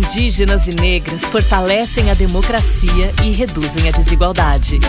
indígenas e negras fortalecem a democracia e reduzem a desigualdade.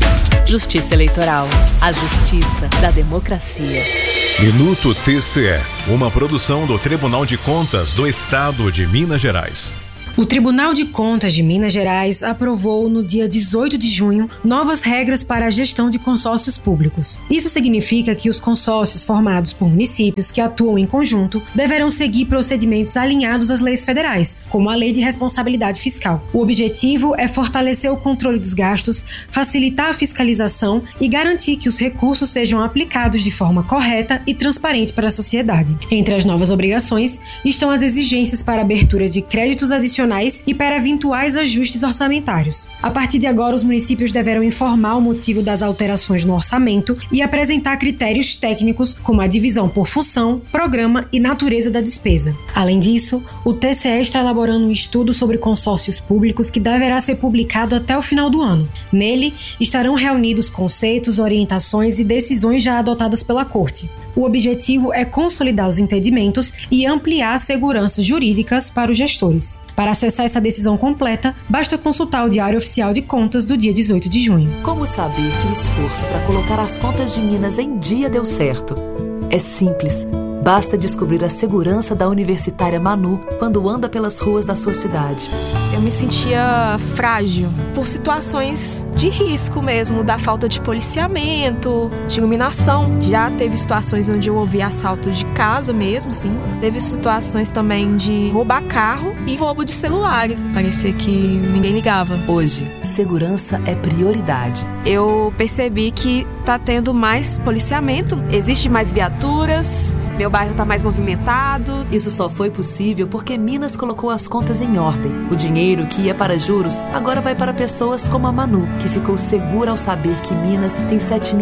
Justiça Eleitoral. A justiça da democracia. Minuto TCE, uma produção do Tribunal de Contas do Estado de Minas Gerais. O Tribunal de Contas de Minas Gerais aprovou no dia 18 de junho novas regras para a gestão de consórcios públicos. Isso significa que os consórcios formados por municípios que atuam em conjunto deverão seguir procedimentos alinhados às leis federais, como a Lei de Responsabilidade Fiscal. O objetivo é fortalecer o controle dos gastos, facilitar a fiscalização e garantir que os recursos sejam aplicados de forma correta e transparente para a sociedade. Entre as novas obrigações estão as exigências para abertura de créditos adicionais e para eventuais ajustes orçamentários. A partir de agora, os municípios deverão informar o motivo das alterações no orçamento e apresentar critérios técnicos como a divisão por função, programa e natureza da despesa. Além disso, o TCE está elaborando um estudo sobre consórcios públicos que deverá ser publicado até o final do ano. Nele, estarão reunidos conceitos, orientações e decisões já adotadas pela Corte. O objetivo é consolidar os entendimentos e ampliar as seguranças jurídicas para os gestores. Para acessar essa decisão completa, basta consultar o Diário Oficial de Contas do dia 18 de junho. Como saber que o esforço para colocar as contas de Minas em dia deu certo? É simples. Basta descobrir a segurança da universitária Manu quando anda pelas ruas da sua cidade. Eu me sentia frágil por situações de risco mesmo, da falta de policiamento, de iluminação. Já teve situações onde eu ouvi assalto de casa mesmo, sim. Teve situações também de roubar carro e roubo de celulares. Parecia que ninguém ligava. Hoje, segurança é prioridade. Eu percebi que tá tendo mais policiamento, existe mais viaturas, meu bairro tá mais movimentado. Isso só foi possível porque Minas colocou as contas em ordem. O dinheiro que ia para juros agora vai para pessoas como a Manu, que ficou segura ao saber que Minas tem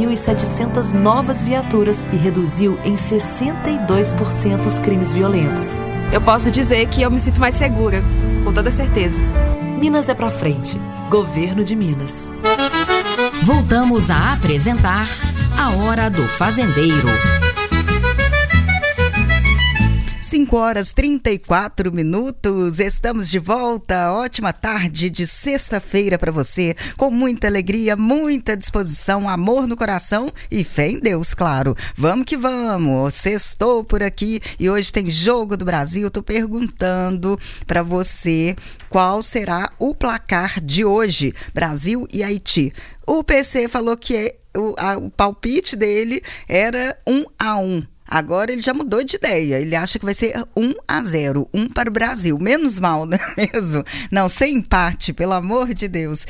7.700 novas viaturas e reduziu em 62% os crimes violentos. Eu posso dizer que eu me sinto mais segura, com toda certeza. Minas é pra frente. Governo de Minas. Voltamos a apresentar A Hora do Fazendeiro. 5h34, estamos de volta. Ótima tarde de sexta-feira para você, com muita alegria, muita disposição, amor no coração e fé em Deus, claro. Vamos que vamos, sextou por aqui e hoje tem Jogo do Brasil. Tô perguntando para você qual será o placar de hoje, Brasil e Haiti. O PC falou que o palpite dele era 1-1. Agora ele já mudou de ideia, ele acha que vai ser 1-0, 1 para o Brasil. Menos mal, não é mesmo? Não, sem empate, pelo amor de Deus.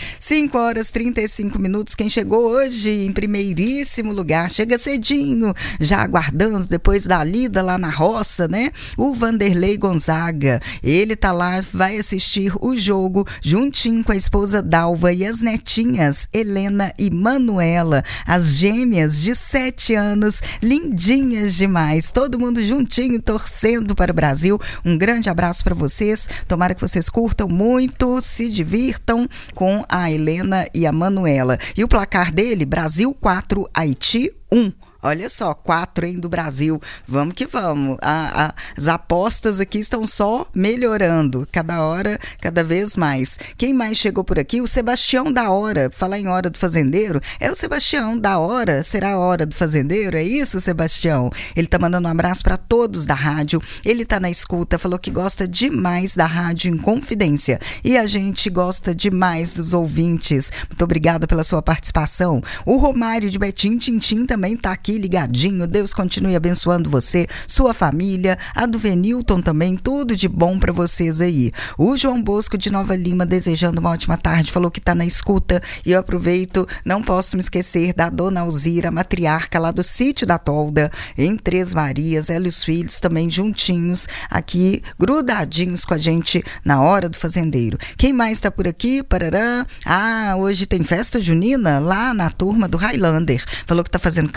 5h35, quem chegou hoje em primeiríssimo lugar, chega cedinho, já aguardando, depois da lida lá na roça, né? O Vanderlei Gonzaga, ele tá lá, vai assistir o jogo juntinho com a esposa Dalva e as netinhas Helena e Manuela, as gêmeas de 7 anos, lindinhas demais, todo mundo juntinho torcendo para o Brasil. Um grande abraço para vocês, tomara que vocês curtam muito, se divirtam com a Helena e a Manuela. E o placar dele, Brasil 4, Haiti 1. Olha só, 4, hein, do Brasil. Vamos que vamos. As apostas aqui estão só melhorando. Cada hora, cada vez mais. Quem mais chegou por aqui? O Sebastião da Hora. Falar em Hora do Fazendeiro, é o Sebastião da Hora. Será a Hora do Fazendeiro? É isso, Sebastião? Ele tá mandando um abraço para todos da rádio. Ele tá na escuta, falou que gosta demais da Rádio Inconfidência. E a gente gosta demais dos ouvintes. Muito obrigada pela sua participação. O Romário de Betim Tintim também tá aqui ligadinho. Deus continue abençoando você, sua família, a do Venilton também, tudo de bom para vocês aí. O João Bosco de Nova Lima desejando uma ótima tarde, falou que tá na escuta e eu aproveito, não posso me esquecer da Dona Alzira, matriarca lá do Sítio da Tolda, em Três Marias, ela e os filhos também juntinhos aqui, grudadinhos com a gente na Hora do Fazendeiro. Quem mais tá por aqui? Parará. Hoje tem festa junina lá na turma do Highlander, falou que tá fazendo cantão,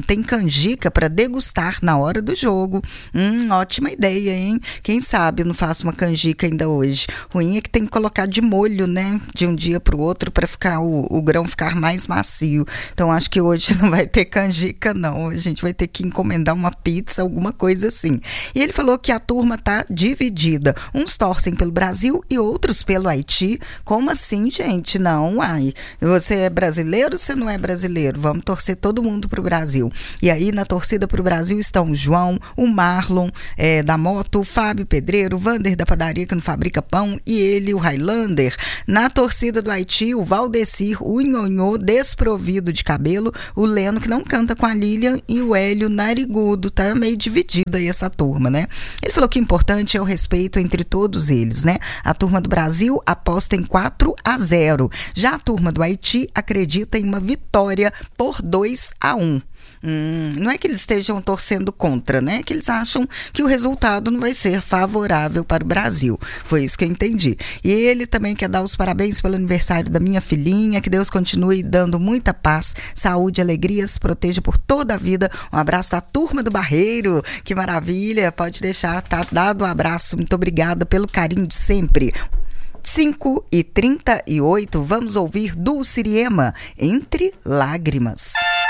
tem canjica para degustar na hora do jogo. Ótima ideia, hein? Quem sabe eu não faço uma canjica ainda hoje. Ruim é que tem que colocar de molho, né? De um dia para o outro para ficar o grão ficar mais macio. Então acho que hoje não vai ter canjica, não. A gente vai ter que encomendar uma pizza, alguma coisa assim. E ele falou que a turma tá dividida. Uns torcem pelo Brasil e outros pelo Haiti. Como assim, gente? Não, você é brasileiro ou você não é brasileiro? Vamos torcer todo mundo pro Brasil. E aí, na torcida pro Brasil estão o João, o Marlon da moto, o Fábio Pedreiro, o Vander da padaria que não fabrica pão e ele, o Highlander. Na torcida do Haiti, o Valdecir, o Nhonhô, desprovido de cabelo, o Leno, que não canta com a Lilian, e o Hélio narigudo. Tá meio dividida aí essa turma, né? Ele falou que o importante é o respeito entre todos eles, né? A turma do Brasil aposta em 4-0. Já a turma do Haiti acredita em uma vitória por 2-1. Não é que eles estejam torcendo contra, né? É que eles acham que o resultado não vai ser favorável para o Brasil. Foi isso que eu entendi. E ele também quer dar os parabéns pelo aniversário da minha filhinha, que Deus continue dando muita paz, saúde, alegria, se proteja por toda a vida. Um abraço da turma do Barreiro, que maravilha, pode deixar, tá dado um abraço, muito obrigada pelo carinho de sempre. 5h38, vamos ouvir Dulce Riema, Entre Lágrimas.